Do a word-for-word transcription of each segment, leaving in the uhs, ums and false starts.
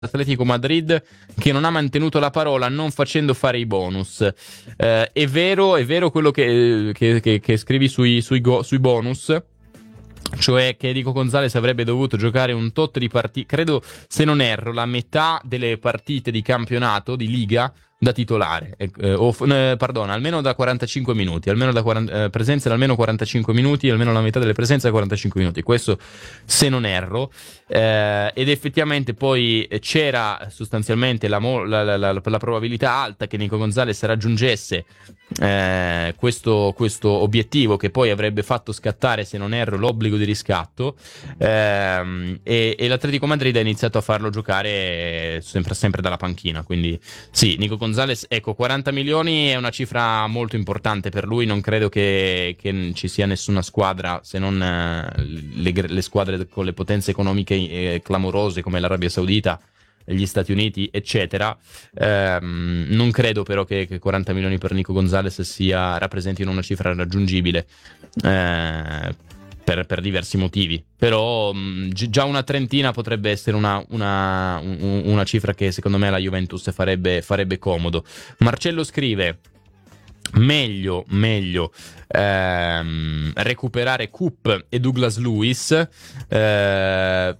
Atletico Madrid che non ha mantenuto la parola non facendo fare i bonus. Eh, è vero, è vero quello che, che, che, che scrivi sui, sui, go, sui bonus, cioè che Nico Gonzalez avrebbe dovuto giocare un tot di partite, credo, se non erro, la metà delle partite di campionato, di Liga, da titolare, eh, o, eh, pardon, almeno da quarantacinque minuti, almeno da quaranta, eh, presenze da almeno quarantacinque minuti, almeno la metà delle presenze da quarantacinque minuti, questo se non erro, eh, ed effettivamente poi c'era sostanzialmente la, la, la, la, la probabilità alta che Nico Gonzalez raggiungesse eh, questo, questo obiettivo che poi avrebbe fatto scattare, se non erro, l'obbligo di riscatto, ehm, e, e l'Atletico Madrid ha iniziato a farlo giocare sempre, sempre dalla panchina, quindi sì, Nico Gonzalez, ecco, quaranta milioni è una cifra molto importante per lui, non credo che, che ci sia nessuna squadra, se non eh, le, le squadre con le potenze economiche eh, clamorose come l'Arabia Saudita, gli Stati Uniti, eccetera. Ehm, non credo però che, che quaranta milioni per Nico Gonzalez sia, rappresentino una cifra raggiungibile eh, per, per diversi motivi, però mh, già una trentina potrebbe essere una, una, un, una cifra che secondo me la Juventus farebbe, farebbe comodo. Marcello scrive: meglio, meglio ehm, recuperare Coop e Douglas Luiz. Eh,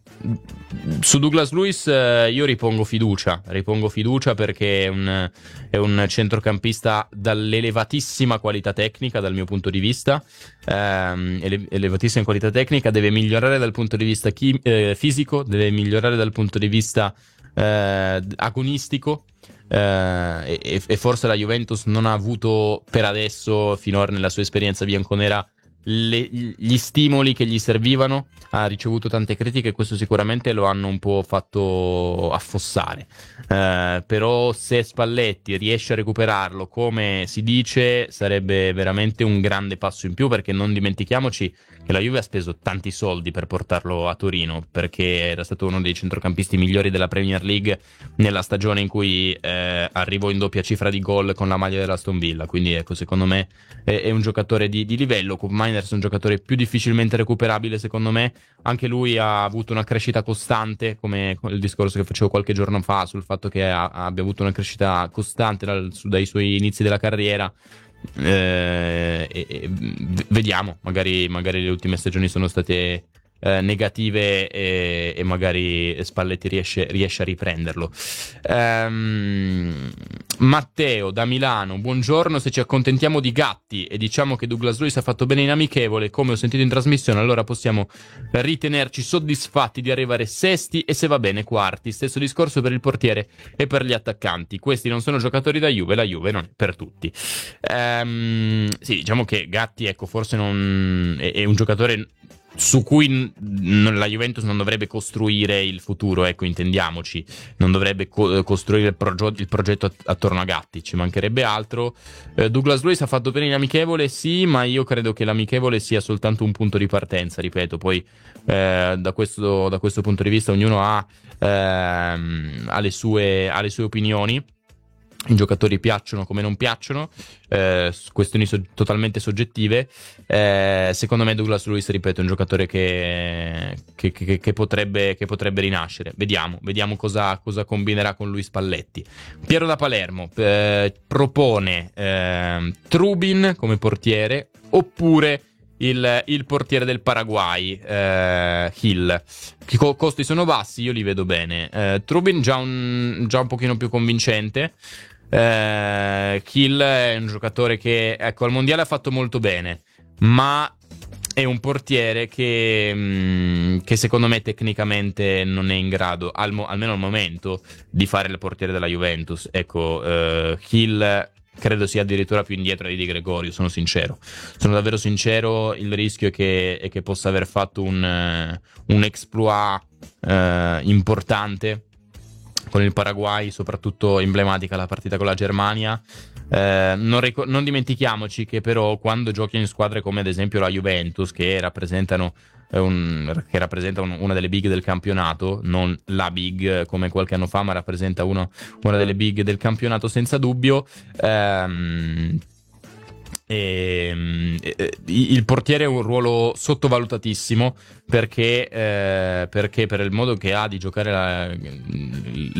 su Douglas Luiz eh, io ripongo fiducia, ripongo fiducia perché è un, è un centrocampista dall'elevatissima qualità tecnica, dal mio punto di vista, ehm, ele- elevatissima qualità tecnica, deve migliorare dal punto di vista chi- eh, fisico, deve migliorare dal punto di vista eh, agonistico. Uh, e, e forse la Juventus non ha avuto per adesso, finora nella sua esperienza bianconera, le, gli stimoli che gli servivano. Ha ricevuto tante critiche e questo sicuramente lo hanno un po' fatto affossare, uh, però se Spalletti riesce a recuperarlo come si dice sarebbe veramente un grande passo in più, perché non dimentichiamoci che la Juve ha speso tanti soldi per portarlo a Torino, perché era stato uno dei centrocampisti migliori della Premier League nella stagione in cui eh, arrivò in doppia cifra di gol con la maglia dell'Aston Villa, quindi ecco, secondo me è, è un giocatore di, di livello. Koop Meiners è un giocatore più difficilmente recuperabile secondo me, anche lui ha avuto una crescita costante, come il discorso che facevo qualche giorno fa sul fatto che ha, abbia avuto una crescita costante dal, su, dai suoi inizi della carriera. Eh, e, e, vediamo, magari, magari le ultime stagioni sono state eh, negative e, e magari Spalletti riesce, riesce a riprenderlo. ehm, Matteo da Milano: buongiorno, se ci accontentiamo di Gatti e diciamo che Douglas Luiz ha fatto bene in amichevole, come ho sentito in trasmissione, allora possiamo ritenerci soddisfatti di arrivare sesti e, se va bene, quarti. Stesso discorso per il portiere e per gli attaccanti. Questi non sono giocatori da Juve, la Juve non è per tutti. Ehm, sì, diciamo che Gatti, ecco, forse non è, è un giocatore su cui n- la Juventus non dovrebbe costruire il futuro, ecco, intendiamoci, non dovrebbe co- costruire il, proge- il progetto att- attorno a Gatti, ci mancherebbe altro. eh, Douglas Luiz ha fatto bene in amichevole, sì, ma io credo che l'amichevole sia soltanto un punto di partenza, ripeto, poi eh, da, questo, da questo punto di vista ognuno ha, ehm, ha, le sue, ha le sue opinioni. I giocatori piacciono come non piacciono, eh, questioni so- totalmente soggettive. Eh, secondo me Douglas Luiz, ripeto, è un giocatore che, che, che, che, potrebbe, che potrebbe rinascere. Vediamo, vediamo cosa, cosa combinerà con lui Spalletti. Piero da Palermo eh, propone eh, Trubin come portiere, oppure Il, il portiere del Paraguay, eh, Hill. I co- costi sono bassi, io li vedo bene. Eh, Trubin già un, già un pochino più convincente. Eh, Hill è un giocatore che, ecco, al mondiale ha fatto molto bene, ma è un portiere che, mh, che secondo me tecnicamente non è in grado, al mo- almeno al momento, di fare il portiere della Juventus. Ecco, eh, Hill credo sia addirittura più indietro di Di Gregorio, sono sincero. Sono davvero sincero, il rischio è che, è che possa aver fatto un, uh, un exploit uh, importante con il Paraguay, soprattutto emblematica la partita con la Germania. Eh, non, ric- non dimentichiamoci che però quando giochi in squadre come ad esempio la Juventus, che rappresentano eh, un, che rappresenta un, una delle big del campionato, non la big come qualche anno fa, ma rappresenta uno, una delle big del campionato senza dubbio, ehm, E, e, il portiere è un ruolo sottovalutatissimo perché, eh, perché per il modo che ha di giocare la,